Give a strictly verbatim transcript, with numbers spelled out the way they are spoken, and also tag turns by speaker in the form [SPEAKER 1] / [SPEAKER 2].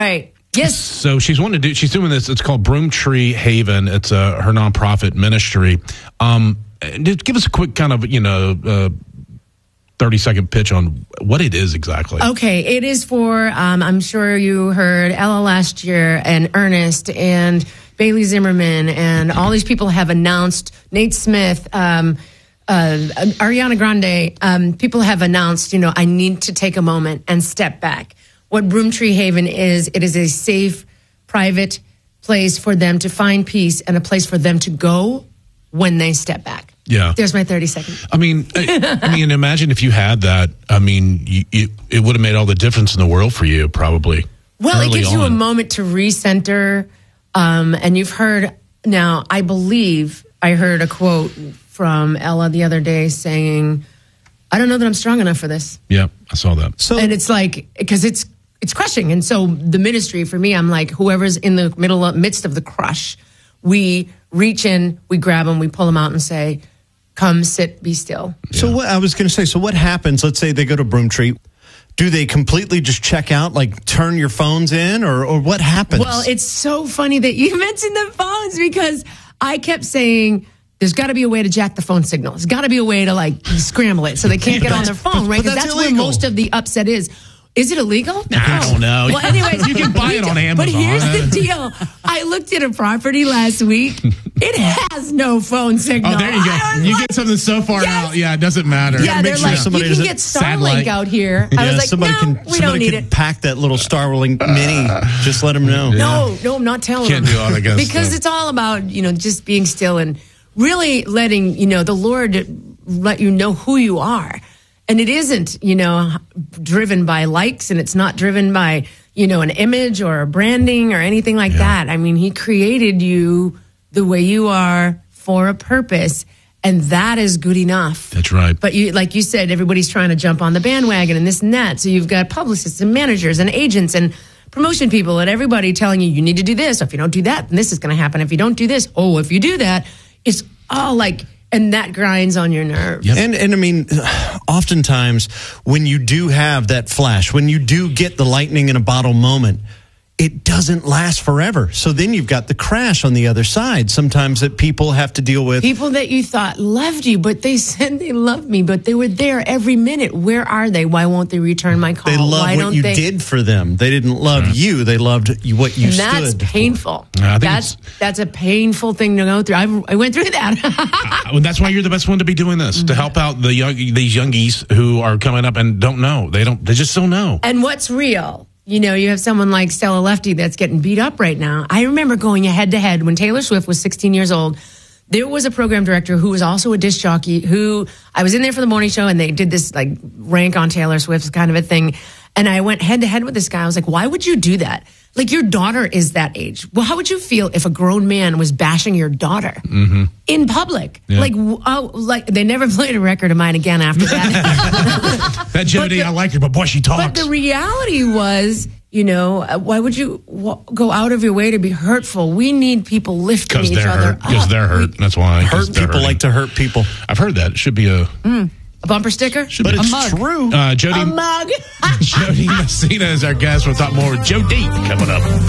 [SPEAKER 1] Right. Yes.
[SPEAKER 2] So she's wanting to do. She's doing this. It's called Broomtree Haven. It's uh, her nonprofit ministry. Um, just give us a quick kind of you know uh, thirty second pitch on what it is exactly.
[SPEAKER 1] Okay, it is for. Um, I'm sure you heard Ella last year and Ernest and Bailey Zimmerman and all these people have announced. Nate Smith. Um, Uh, Ariana Grande, um, people have announced, you know, I need to take a moment and step back. What Broomtree Haven is, it is a safe, private place for them to find peace and a place for them to go when they step back.
[SPEAKER 2] Yeah.
[SPEAKER 1] There's my thirty seconds.
[SPEAKER 2] I mean, I, I mean, imagine if you had that. I mean, you, it, it would have made all the difference in the world for you, probably.
[SPEAKER 1] Well, it gives
[SPEAKER 2] on.
[SPEAKER 1] you a moment to recenter. Um, and you've heard, now, I believe I heard a quote from Ella the other day saying, I don't know that I'm strong enough for this.
[SPEAKER 2] Yeah, I saw that.
[SPEAKER 1] So, and it's like, because it's it's crushing. And so the ministry, for me, I'm like, whoever's in the middle of, midst of the crush, we reach in, we grab them, we pull them out and say, come, sit, be still.
[SPEAKER 3] So
[SPEAKER 2] Yeah.
[SPEAKER 3] what I was going to say, so what happens, let's say they go to Broomtree, do they completely just check out, like turn your phones in, or, or what happens?
[SPEAKER 1] Well, it's so funny that you mentioned the phones because I kept saying, there's got to be a way to jack the phone signal. There's got to be a way to like scramble it so they can't get on their phone, right? Because
[SPEAKER 3] that's
[SPEAKER 1] that's where
[SPEAKER 3] illegal.
[SPEAKER 1] most of the upset is. Is it illegal?
[SPEAKER 2] I don't know.
[SPEAKER 1] Well, anyways,
[SPEAKER 2] You can buy it on Amazon.
[SPEAKER 1] But here's the deal. I looked at a property last week. It has no phone signal.
[SPEAKER 2] Oh, there you go.
[SPEAKER 1] I was
[SPEAKER 2] You
[SPEAKER 1] like,
[SPEAKER 2] get something so far
[SPEAKER 1] yes.
[SPEAKER 2] out. Yeah, it doesn't matter.
[SPEAKER 1] Yeah,
[SPEAKER 3] make
[SPEAKER 1] they're
[SPEAKER 3] sure
[SPEAKER 1] like,
[SPEAKER 3] somebody
[SPEAKER 1] you can
[SPEAKER 3] doesn't-
[SPEAKER 1] get
[SPEAKER 2] satellite.
[SPEAKER 1] Starlink out here. I
[SPEAKER 3] yeah,
[SPEAKER 1] was like,
[SPEAKER 3] somebody
[SPEAKER 1] no,
[SPEAKER 3] can,
[SPEAKER 1] we
[SPEAKER 3] somebody
[SPEAKER 1] don't need
[SPEAKER 3] can
[SPEAKER 1] it.
[SPEAKER 3] pack that little Starlink mini. Just let them know.
[SPEAKER 1] No, no, I'm not telling
[SPEAKER 2] Can't
[SPEAKER 1] them.
[SPEAKER 2] do all that kind of
[SPEAKER 1] Because
[SPEAKER 2] stuff.
[SPEAKER 1] it's all about, you know, just being still and really letting, you know, the Lord let you know who you are. And it isn't, you know, driven by likes and it's not driven by, you know, an image or a branding or anything like
[SPEAKER 2] Yeah.
[SPEAKER 1] that. I mean, he created you the way you are for a purpose. And that is good enough.
[SPEAKER 2] That's right.
[SPEAKER 1] But you, like you said, everybody's trying to jump on the bandwagon and this and that. So you've got publicists and managers and agents and promotion people and everybody telling you, you need to do this. If you don't do that, then this is going to happen. If you don't do this, oh, if you do that, it's all like, and that grinds on your nerves.
[SPEAKER 2] Yep.
[SPEAKER 3] And and I mean, oftentimes when you do have that flash, when you do get the lightning in a bottle moment, it doesn't last forever. So then you've got the crash on the other side. Sometimes that people have to deal with.
[SPEAKER 1] People that you thought loved you, but they said they loved me, but they were there every minute. Where are they? Why won't they return my call?
[SPEAKER 3] They love
[SPEAKER 1] Why
[SPEAKER 3] what
[SPEAKER 1] don't
[SPEAKER 3] you
[SPEAKER 1] they?
[SPEAKER 3] did for them. They didn't love you. They loved you, what you
[SPEAKER 1] And
[SPEAKER 3] stood
[SPEAKER 1] that's
[SPEAKER 3] for.
[SPEAKER 1] painful.
[SPEAKER 2] Yeah, I think
[SPEAKER 1] that's that's a painful thing to go through. I, I went through that.
[SPEAKER 2] Well, that's why you're the best one to be doing this, to help out the young, these youngies who are coming up and don't know. They don't. They just don't know.
[SPEAKER 1] And what's real? You know, you have someone like Stella Lefty that's getting beat up right now. I remember going head to head when Taylor Swift was sixteen years old. There was a program director who was also a disc jockey who I was in there for the morning show and they did this like rank on Taylor Swift kind of a thing. And I went head to head with this guy. I was like, why would you do that? Like, your daughter is that age. Well, how would you feel if a grown man was bashing your daughter mm-hmm. in public?
[SPEAKER 2] Yeah.
[SPEAKER 1] Like, oh, like they never played a record of mine again after that.
[SPEAKER 2] That Jody,
[SPEAKER 1] the-
[SPEAKER 2] I like her, but boy, she talks.
[SPEAKER 1] But the reality was, you know, uh, why would you w- go out of your way to be hurtful? We need people lifting
[SPEAKER 2] Because
[SPEAKER 1] each
[SPEAKER 2] they're
[SPEAKER 1] other
[SPEAKER 2] hurt. Because
[SPEAKER 1] up.
[SPEAKER 2] they're hurt. That's why. 'Cause
[SPEAKER 3] Hurt
[SPEAKER 2] they're
[SPEAKER 3] people
[SPEAKER 2] hurting.
[SPEAKER 3] like to hurt people.
[SPEAKER 2] I've heard that. It should be a.
[SPEAKER 1] A bumper sticker?
[SPEAKER 2] Should
[SPEAKER 3] But
[SPEAKER 2] be.
[SPEAKER 3] it's
[SPEAKER 1] mug.
[SPEAKER 3] true.
[SPEAKER 2] Uh, Jody,
[SPEAKER 1] A mug.
[SPEAKER 2] Jody Messina is our guest. We'll talk more with Joe D coming up.